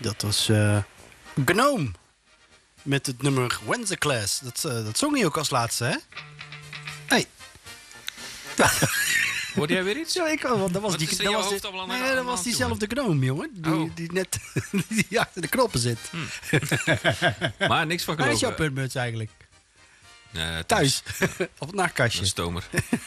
Dat was Gnome. Met het nummer When's the Class. Dat zong hij ook als laatste, hè? Hey. Hoorde jij weer iets? Ja, want dat was dat was diezelfde Gnome, jongen. Die net die achter de knoppen zit. Maar niks van Waar is geloven. jouw puntmuts eigenlijk? Thuis. Op het nachtkastje. Een stomer.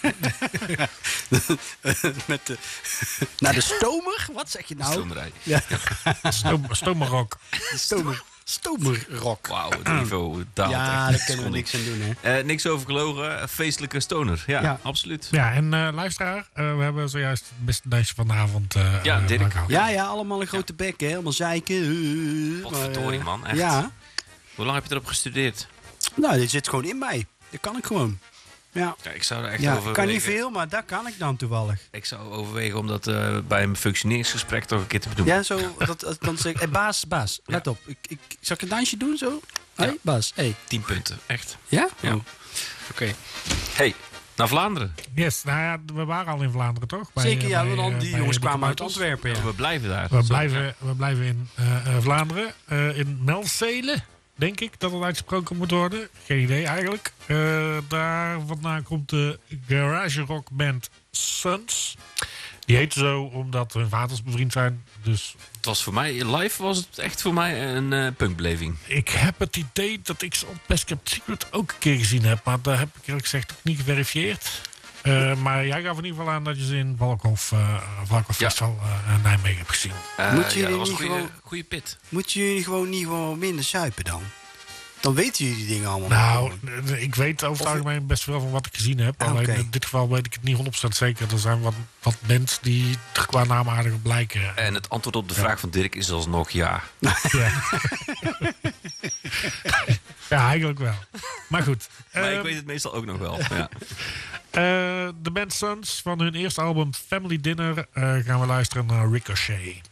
Naar de stomer? Wat zeg je nou? Stomerij. Ja. Stomerrok. Stomerrock. Wauw, het niveau daalt echt. Ja, daar kunnen we niks aan doen, hè. Niks over gelogen. Feestelijke stoner. Ja, absoluut. Ja, en luisteraar, we hebben zojuist het beste lijstje van de avond. Dirk. Ja, allemaal een grote bek, hè. Helemaal zeiken. Wat verdorie, man. Echt. Ja. Hoe lang heb je erop gestudeerd? Nou, dit zit gewoon in mij. Dat kan ik gewoon. Ja. Ja, ik zou er echt Ja, overwegen. kan niet veel, maar dat kan ik dan toevallig. Ik zou overwegen om dat bij een functioneringsgesprek toch een keer te doen. Ja, zo. Dan zeg ik, baas, let op. Zal ik een dansje doen zo? Hé, Ja. Bas, hé. 10 punten, echt. Ja? Ja. Oh. Oké. Hey, naar Vlaanderen. Yes, nou ja, we waren al in Vlaanderen, toch? Zeker, ja, want die jongens de kwamen uit Commuiters. Antwerpen, ja. We blijven daar. We blijven in Vlaanderen, in Melzele, denk ik dat het uitgesproken moet worden. Geen idee eigenlijk. Daar vandaan komt de garage rock band Suns. Die heet zo omdat hun vaders bevriend zijn. Dus Het was voor mij, live was het echt voor mij een punkbeleving. ik heb het idee dat ik ze op Best Kept Secret ook een keer gezien heb. Maar daar heb ik eerlijk gezegd ook niet geverifieerd. Maar jij gaf in ieder geval aan dat je ze in Valkhof Festival Nijmegen hebt gezien. Moet je ja, dat niet was een gewoon- goede pit. Moeten jullie gewoon niet gewoon minder suipen dan? Dan weten jullie die dingen allemaal. Nou, ik weet over het algemeen best veel van wat ik gezien heb. Ah, Alleen oké. in dit geval weet ik het niet 100% zeker. Er zijn wat bands die er qua naam aardig op blijken. En het antwoord op de vraag van Dirk is alsnog ja. Ja. Ja, eigenlijk wel. Maar goed. Maar ik weet het meestal ook nog wel. Ja. De band Suns van hun eerste album Family Dinner gaan we luisteren naar Ricochet.